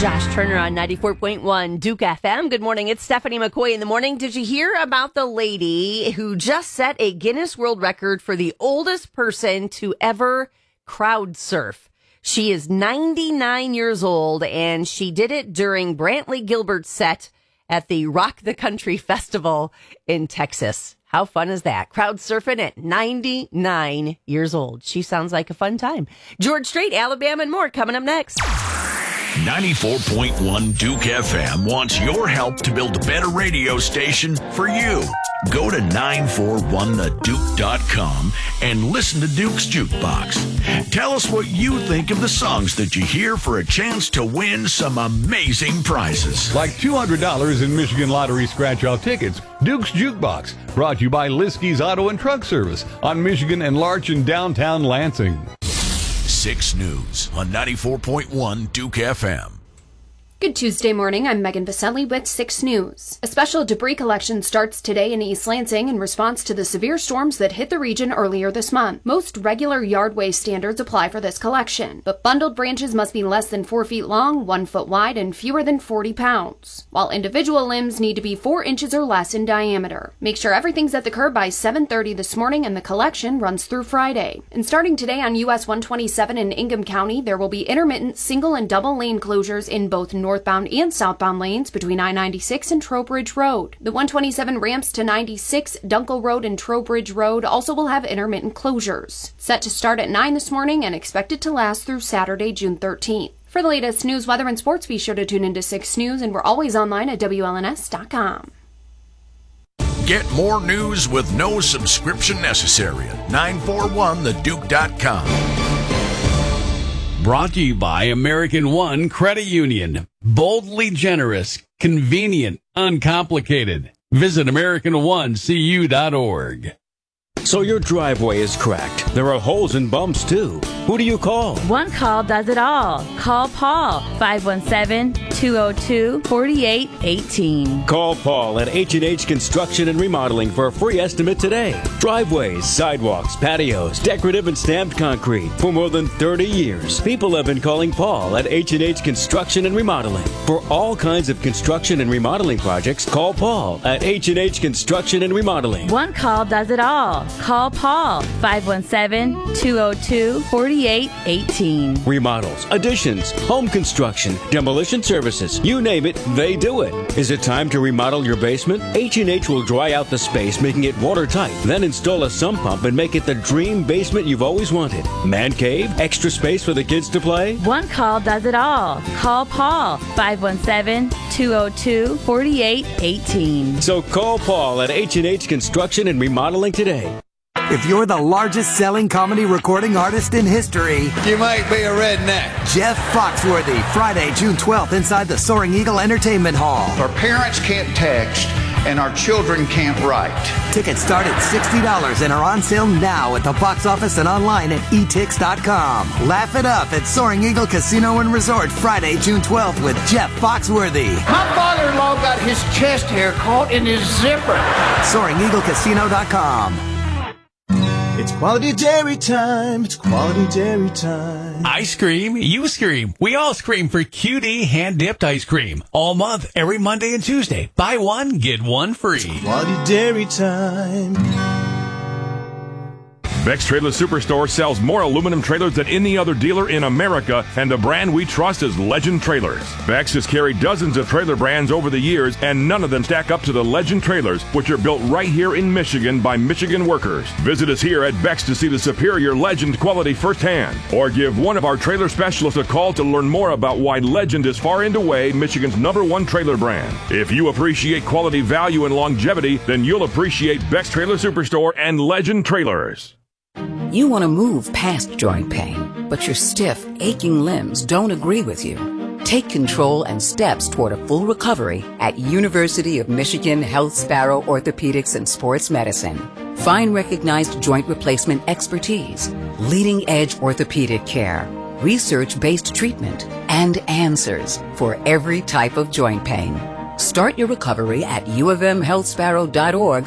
Josh Turner on 94.1 Duke FM. Good morning. It's Stephanie McCoy in the morning. Did you hear about the lady who just set a Guinness World Record for the oldest person to ever crowd surf? She is 99 years old, and she did it during Brantley Gilbert's set at the Rock the Country Festival in Texas. How fun is that? Crowd surfing at 99 years old. She sounds like a fun time. George Strait, Alabama, and more coming up next. 94.1 Duke FM wants your help to build a better radio station for you. Go to 941theduke.com and listen to Duke's Jukebox. Tell us what you think of the songs that you hear for a chance to win some amazing prizes. Like $200 in Michigan Lottery scratch-off tickets. Duke's Jukebox, brought to you by Liskey's Auto and Truck Service on Michigan and Larch in downtown Lansing. 6 News on 94.1 Duke FM. Good Tuesday morning, I'm Megan Vicelli with 6 News. A special debris collection starts today in East Lansing in response to the severe storms that hit the region earlier this month. Most regular yardway standards apply for this collection, but bundled branches must be less than 4 feet long, 1 foot wide, and fewer than 40 pounds, while individual limbs need to be 4 inches or less in diameter. Make sure everything's at the curb by 7:30 this morning, and the collection runs through Friday. And starting today on US 127 in Ingham County, there will be intermittent single and double lane closures in both northbound and southbound lanes between I-96 and Trowbridge Road. The 127 ramps to 96, Dunkel Road, and Trowbridge Road also will have intermittent closures. Set to start at 9 this morning and expected to last through Saturday, June 13th. For the latest news, weather, and sports, be sure to tune into 6 News, and we're always online at WLNS.com. Get more news with no subscription necessary at 941theduke.com. Brought to you by American One Credit Union. Boldly generous, convenient, uncomplicated. Visit AmericanOneCU.org. So your driveway is cracked. There are holes and bumps, too. Who do you call? One call does it all. Call Paul, 517-202-4818. Call Paul at H&H Construction and Remodeling for a free estimate today. Driveways, sidewalks, patios, decorative and stamped concrete. For more than 30 years, people have been calling Paul at H&H Construction and Remodeling. For all kinds of construction and remodeling projects, call Paul at H&H Construction and Remodeling. One call does it all. Call Paul, 517-202-4818. Remodels, additions, home construction, demolition services, you name it, they do it. Is it time to remodel your basement? H&H will dry out the space, making it watertight. Then install a sump pump and make it the dream basement you've always wanted. Man cave, extra space for the kids to play? One call does it all. Call Paul, 517-202-4818. So call Paul at H&H Construction and Remodeling today. If you're the largest selling comedy recording artist in history, you might be a redneck. Jeff Foxworthy, Friday, June 12th, inside the Soaring Eagle Entertainment Hall. Our parents can't text, and our children can't write. Tickets start at $60 and are on sale now at the box office and online at etix.com. Laugh it up at Soaring Eagle Casino and Resort, Friday, June 12th with Jeff Foxworthy. My father-in-law got his chest hair caught in his zipper. SoaringEagleCasino.com. It's quality dairy time. It's quality dairy time. I scream, you scream. We all scream for QD hand-dipped ice cream. All month, every Monday and Tuesday. Buy one, get one free. It's quality dairy time. Beck's Trailer Superstore sells more aluminum trailers than any other dealer in America, and the brand we trust is Legend Trailers. Beck's has carried dozens of trailer brands over the years, and none of them stack up to the Legend Trailers, which are built right here in Michigan by Michigan workers. Visit us here at Beck's to see the superior Legend quality firsthand, or give one of our trailer specialists a call to learn more about why Legend is far and away Michigan's #1 trailer brand. If you appreciate quality, value, and longevity, then you'll appreciate Beck's Trailer Superstore and Legend Trailers. You want to move past joint pain, but your stiff, aching limbs don't agree with you. Take control and steps toward a full recovery at University of Michigan Health Sparrow Orthopedics and Sports Medicine. Find recognized joint replacement expertise, leading-edge orthopedic care, research-based treatment, and answers for every type of joint pain. Start your recovery at UofMHealthSparrow.org